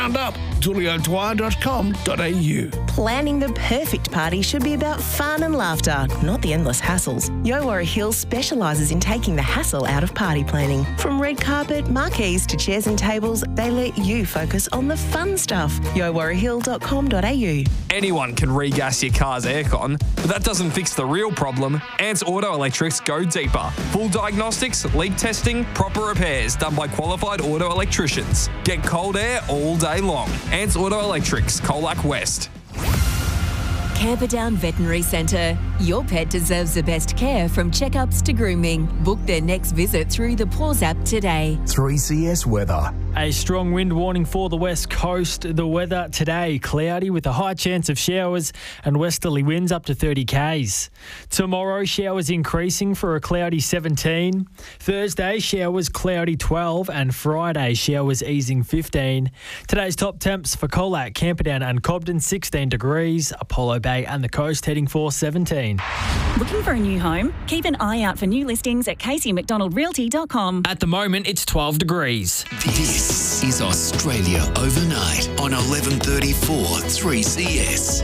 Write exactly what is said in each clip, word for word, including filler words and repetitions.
Round up, julio dwyer dot com dot a u. Planning the perfect party should be about fun and laughter, not the endless hassles. Yowara Hills specialises in taking the hassle out of party planning. From red carpet, marquees to chairs and tables, they let you focus on the fun stuff. yowara hill dot com dot a u. Anyone can regas your car's aircon, but that doesn't fix the real problem. Ants Auto Electrics go deeper. Full diagnostics, leak testing, proper repairs done by qualified auto electricians. Get cold air all day long. Ants Auto Electrics, Colac West. Camperdown Veterinary Centre. Your pet deserves the best care, from checkups to grooming. Book their next visit through the Paws app today. three C S weather. A strong wind warning for the west coast. The weather today, cloudy with a high chance of showers and westerly winds up to thirty kays. Tomorrow, showers increasing for a cloudy seventeen. Thursday, showers cloudy twelve, and Friday, showers easing fifteen. Today's top temps for Colac, Camperdown and Cobden, sixteen degrees. Apollo Bay and the coast heading for seventeen. Looking for a new home? Keep an eye out for new listings at casey mcdonald realty dot com. At the moment, it's twelve degrees. This is Australia Overnight on eleven thirty-four three C S.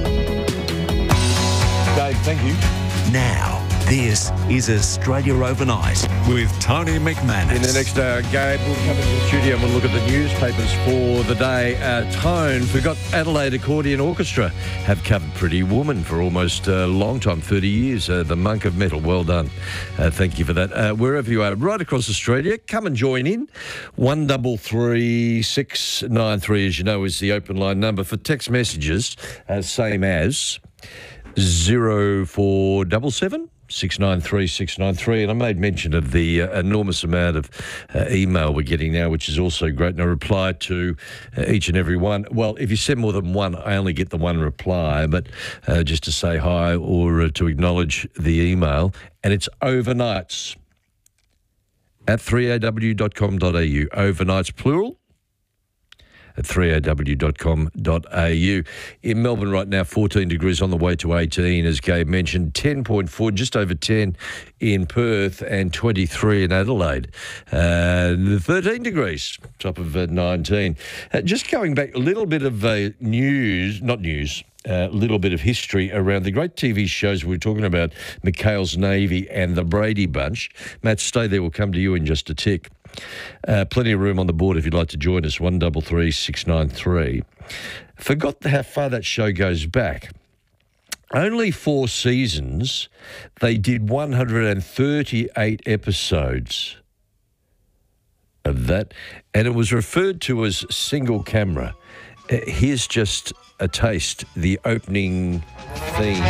Dave, thank you. Now, this is Australia Overnight with Tony McManus. In the next hour, Gabe will come into the studio and we'll look at the newspapers for the day. Uh, Tone, forgot Adelaide Accordion Orchestra have covered Pretty Woman for almost a long time, thirty years. Uh, the Monk of Metal, well done. Uh, thank you for that. Uh, wherever you are, right across Australia, come and join in. one double three six nine three, as you know, is the open line number for text messages, uh, same as zero four seven seven. six nine three six nine three, and I made mention of the uh, enormous amount of uh, email we're getting now, which is also great, and I reply to uh, each and every one. Well, if you send more than one, I only get the one reply, but uh, just to say hi or uh, to acknowledge the email, and it's overnights at three a w dot com dot a u, overnights plural, at three a w dot com dot a u. In Melbourne right now, fourteen degrees, on the way to eighteen, as Gabe mentioned, ten point four, just over ten in Perth, and twenty-three in Adelaide. Uh, thirteen degrees, top of uh, nineteen. Uh, just going back, a little bit of uh, news, not news, a uh, little bit of history around the great T V shows we were talking about, McHale's Navy and the Brady Bunch. Matt, stay there. We'll come to you in just a tick. Uh, plenty of room on the board if you'd like to join us, one double three six nine three. Forgot how far that show goes back. Only four seasons. They did one hundred thirty-eight episodes of that, and it was referred to as single camera. Uh, here's just a taste, the opening theme.